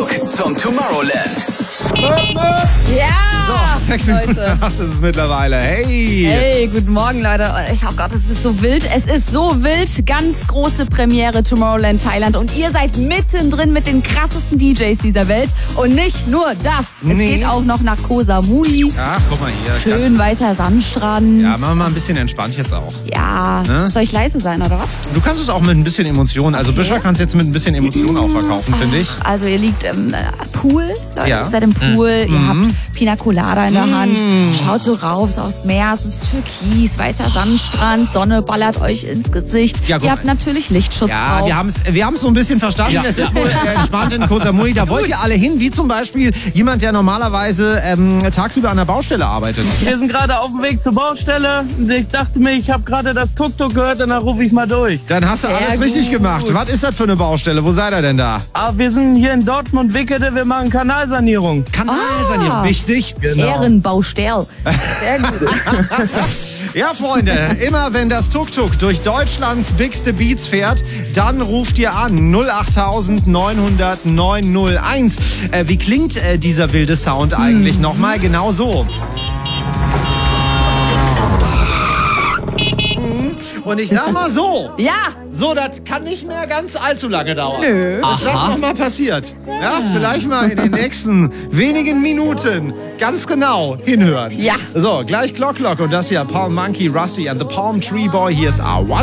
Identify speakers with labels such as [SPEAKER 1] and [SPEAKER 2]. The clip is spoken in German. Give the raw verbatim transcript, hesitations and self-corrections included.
[SPEAKER 1] Flug zum Tomorrowland.
[SPEAKER 2] Ja!
[SPEAKER 3] So, sechs Minuten acht ist es mittlerweile. Hey!
[SPEAKER 2] Hey, guten Morgen, Leute. Ich, oh Gott, es ist so wild. Es ist so wild. Ganz große Premiere Tomorrowland Thailand. Und ihr seid mittendrin mit den krassesten D Js dieser Welt. Und nicht nur das. Es
[SPEAKER 3] Nee.
[SPEAKER 2] geht auch noch nach Koh Samui.
[SPEAKER 3] Ach, guck mal hier.
[SPEAKER 2] Schön weißer Sandstrand.
[SPEAKER 3] Ja, machen wir mal ein bisschen entspannt jetzt auch.
[SPEAKER 2] Ja.
[SPEAKER 3] Ne?
[SPEAKER 2] Soll ich leise sein, oder was?
[SPEAKER 3] Du kannst es auch mit ein bisschen Emotion. Also Büschler kannst jetzt mit ein bisschen Emotion auch verkaufen, finde ich.
[SPEAKER 2] Also ihr liegt im äh, Pool, Leute,
[SPEAKER 3] Ja.
[SPEAKER 2] ihr seid im Pool, ihr habt Pina Colada in der Hand, schaut so rauf, so aufs Meer, es ist türkis, weißer Sandstrand, Sonne ballert euch ins Gesicht.
[SPEAKER 3] Ja, guck
[SPEAKER 2] ihr habt
[SPEAKER 3] mal.
[SPEAKER 2] natürlich Lichtschutz
[SPEAKER 3] Ja,
[SPEAKER 2] drauf.
[SPEAKER 3] wir haben es wir haben's so ein bisschen verstanden. Es ist wohl äh, entspannt in Koh Samui. Da wollt ihr alle hin, wie zum Beispiel jemand, der normalerweise ähm, tagsüber an der Baustelle arbeitet.
[SPEAKER 4] Wir sind gerade auf dem Weg zur Baustelle. Ich dachte mir, ich habe gerade das Tuk-Tuk gehört und dann rufe ich mal durch.
[SPEAKER 3] Dann hast du
[SPEAKER 2] Sehr
[SPEAKER 3] alles richtig
[SPEAKER 2] gut.
[SPEAKER 3] gemacht. Was ist das für eine Baustelle? Wo seid ihr denn da?
[SPEAKER 4] Aber wir sind hier in Dortmund-Wickede, wir machen Kanalsanierung.
[SPEAKER 3] Kanalsanierung.
[SPEAKER 2] Ah.
[SPEAKER 3] Wichtig.
[SPEAKER 2] Ehrenbaustell. Sehr gut.
[SPEAKER 3] Ja, Freunde, immer wenn das Tuk-Tuk durch Deutschlands bigste Beats fährt, dann ruft ihr an null acht neun null null neun null eins. Äh, wie klingt äh, dieser wilde Sound eigentlich? Nochmal genau so. Und ich sag mal so,
[SPEAKER 2] Ja,
[SPEAKER 3] so, das kann nicht mehr ganz allzu lange dauern.
[SPEAKER 2] Nö.
[SPEAKER 3] Bis das noch mal passiert. Ja, vielleicht mal in den nächsten wenigen Minuten ganz genau hinhören.
[SPEAKER 2] Ja.
[SPEAKER 3] So, gleich Clock Clock und das hier Palm Monkey, Rusty and the Palm Tree Boy. Hier ist I Was